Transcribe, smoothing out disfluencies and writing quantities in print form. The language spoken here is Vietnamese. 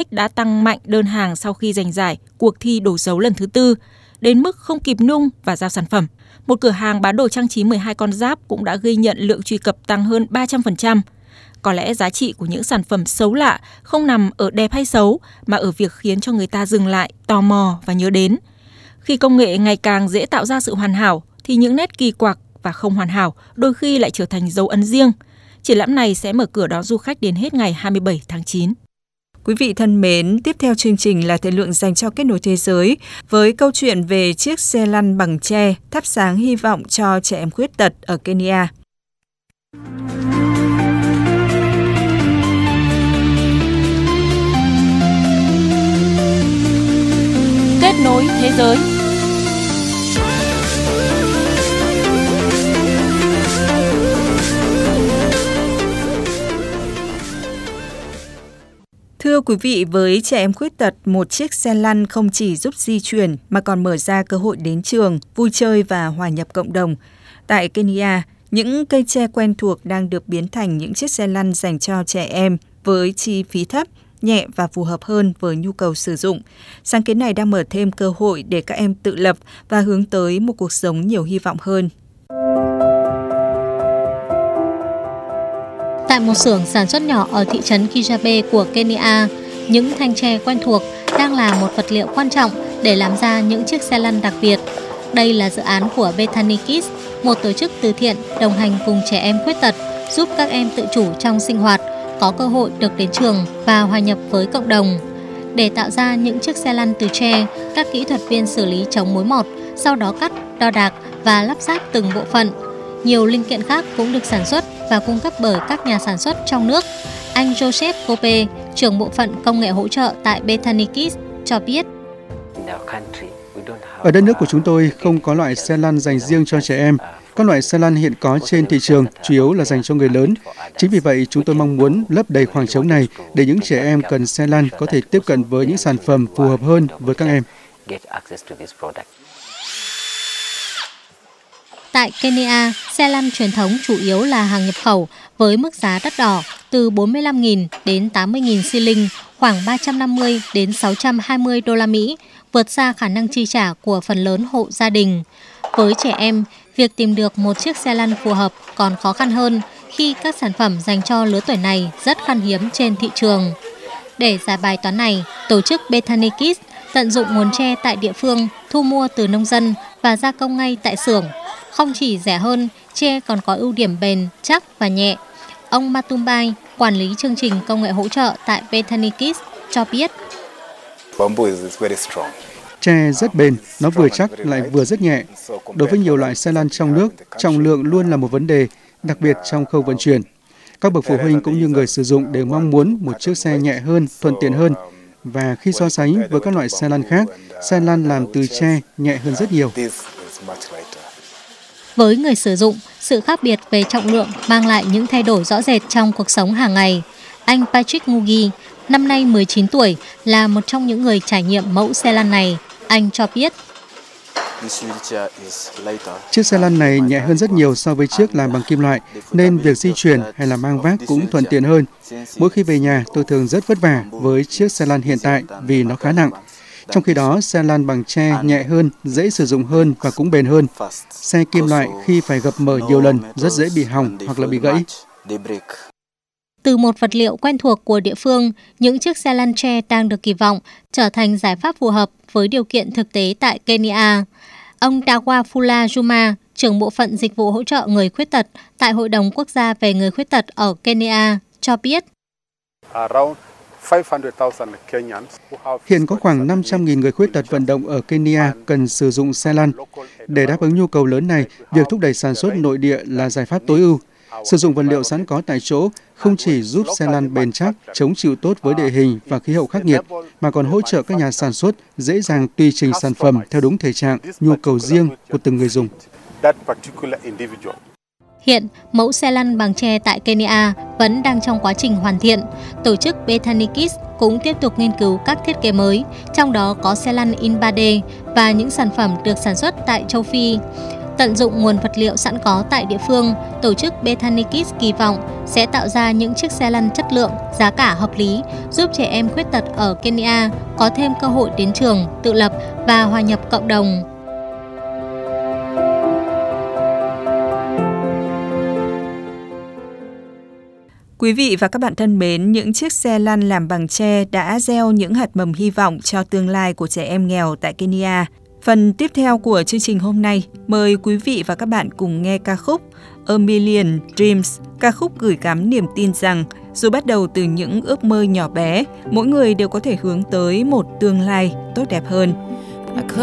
đã tăng mạnh đơn hàng sau khi giành giải cuộc thi đổ dấu lần thứ 4, đến mức không kịp nung và giao sản phẩm. Một cửa hàng bán đồ trang trí 12 con giáp cũng đã ghi nhận lượng truy cập tăng hơn 300%. Có lẽ giá trị của những sản phẩm xấu lạ không nằm ở đẹp hay xấu, mà ở việc khiến cho người ta dừng lại, tò mò và nhớ đến. Khi công nghệ ngày càng dễ tạo ra sự hoàn hảo, thì những nét kỳ quặc và không hoàn hảo đôi khi lại trở thành dấu ấn riêng. Triển lãm này sẽ mở cửa đón du khách đến hết ngày 27 tháng 9. Quý vị thân mến, tiếp theo chương trình là thời lượng dành cho kết nối thế giới với câu chuyện về chiếc xe lăn bằng tre thắp sáng hy vọng cho trẻ em khuyết tật ở Kenya. Kết nối thế giới. Thưa quý vị, với trẻ em khuyết tật, một chiếc xe lăn không chỉ giúp di chuyển mà còn mở ra cơ hội đến trường, vui chơi và hòa nhập cộng đồng. Tại Kenya, những cây tre quen thuộc đang được biến thành những chiếc xe lăn dành cho trẻ em với chi phí thấp, nhẹ và phù hợp hơn với nhu cầu sử dụng. Sáng kiến này đang mở thêm cơ hội để các em tự lập và hướng tới một cuộc sống nhiều hy vọng hơn. Tại một xưởng sản xuất nhỏ ở thị trấn Kijabe của Kenya, những thanh tre quen thuộc đang là một vật liệu quan trọng để làm ra những chiếc xe lăn đặc biệt. Đây là dự án của Bethany Kids, một tổ chức từ thiện đồng hành cùng trẻ em khuyết tật, giúp các em tự chủ trong sinh hoạt, có cơ hội được đến trường và hòa nhập với cộng đồng. Để tạo ra những chiếc xe lăn từ tre, các kỹ thuật viên xử lý chống mối mọt, sau đó cắt, đo đạc và lắp ráp từng bộ phận. Nhiều linh kiện khác cũng được sản xuất và cung cấp bởi các nhà sản xuất trong nước. Anh Joseph Kope, trưởng bộ phận công nghệ hỗ trợ tại Bethany Kids, cho biết. Ở đất nước của chúng tôi không có loại xe lăn dành riêng cho trẻ em. Các loại xe lăn hiện có trên thị trường chủ yếu là dành cho người lớn. Chính vì vậy, chúng tôi mong muốn lấp đầy khoảng trống này để những trẻ em cần xe lăn có thể tiếp cận với những sản phẩm phù hợp hơn với các em. Tại Kenya, xe lăn truyền thống chủ yếu là hàng nhập khẩu với mức giá đắt đỏ từ 45.000 đến 80.000 xi linh, khoảng 350 đến 620 đô la Mỹ, vượt xa khả năng chi trả của phần lớn hộ gia đình. Với trẻ em, việc tìm được một chiếc xe lăn phù hợp còn khó khăn hơn khi các sản phẩm dành cho lứa tuổi này rất khan hiếm trên thị trường. Để giải bài toán này, tổ chức Bethany Kids tận dụng nguồn tre tại địa phương, thu mua từ nông dân và gia công ngay tại xưởng. Không chỉ rẻ hơn, tre còn có ưu điểm bền, chắc và nhẹ. Ông Matumbai, quản lý chương trình công nghệ hỗ trợ tại Bethany Kids, cho biết. Tre rất bền, nó vừa chắc lại vừa rất nhẹ. Đối với nhiều loại xe lăn trong nước, trọng lượng luôn là một vấn đề, đặc biệt trong khâu vận chuyển. Các bậc phụ huynh cũng như người sử dụng đều mong muốn một chiếc xe nhẹ hơn, thuận tiện hơn. Và khi so sánh với các loại xe lăn khác, xe lăn làm từ tre nhẹ hơn rất nhiều. Với người sử dụng, sự khác biệt về trọng lượng mang lại những thay đổi rõ rệt trong cuộc sống hàng ngày. Anh Patrick Ngugi, năm nay 19 tuổi, là một trong những người trải nghiệm mẫu xe lăn này. Anh cho biết. Chiếc xe lăn này nhẹ hơn rất nhiều so với chiếc làm bằng kim loại, nên việc di chuyển hay là mang vác cũng thuận tiện hơn. Mỗi khi về nhà, tôi thường rất vất vả với chiếc xe lăn hiện tại vì nó khá nặng. Trong khi đó, xe lăn bằng tre nhẹ hơn, dễ sử dụng hơn và cũng bền hơn. Xe kim loại khi phải gập mở nhiều lần rất dễ bị hỏng hoặc là bị gãy. Từ một vật liệu quen thuộc của địa phương, những chiếc xe lăn tre đang được kỳ vọng trở thành giải pháp phù hợp với điều kiện thực tế tại Kenya. Ông Dawafula Juma, trưởng bộ phận dịch vụ hỗ trợ người khuyết tật tại Hội đồng Quốc gia về người khuyết tật ở Kenya, cho biết. Hiện có khoảng 500.000 người khuyết tật vận động ở Kenya cần sử dụng xe lăn. Để đáp ứng nhu cầu lớn này, việc thúc đẩy sản xuất nội địa là giải pháp tối ưu. Sử dụng vật liệu sẵn có tại chỗ không chỉ giúp xe lăn bền chắc, chống chịu tốt với địa hình và khí hậu khắc nghiệt, mà còn hỗ trợ các nhà sản xuất dễ dàng tùy chỉnh sản phẩm theo đúng thể trạng, nhu cầu riêng của từng người dùng. Hiện, mẫu xe lăn bằng tre tại Kenya vẫn đang trong quá trình hoàn thiện. Tổ chức Bethany Kids cũng tiếp tục nghiên cứu các thiết kế mới, trong đó có xe lăn in 3D và những sản phẩm được sản xuất tại châu Phi. Tận dụng nguồn vật liệu sẵn có tại địa phương, tổ chức Bethany Kids kỳ vọng sẽ tạo ra những chiếc xe lăn chất lượng, giá cả hợp lý, giúp trẻ em khuyết tật ở Kenya có thêm cơ hội đến trường, tự lập và hòa nhập cộng đồng. Quý vị và các bạn thân mến, những chiếc xe lăn làm bằng tre đã gieo những hạt mầm hy vọng cho tương lai của trẻ em nghèo tại Kenya. Phần tiếp theo của chương trình hôm nay, mời quý vị và các bạn cùng nghe ca khúc A Million Dreams, ca khúc gửi gắm niềm tin rằng dù bắt đầu từ những ước mơ nhỏ bé, mỗi người đều có thể hướng tới một tương lai tốt đẹp hơn.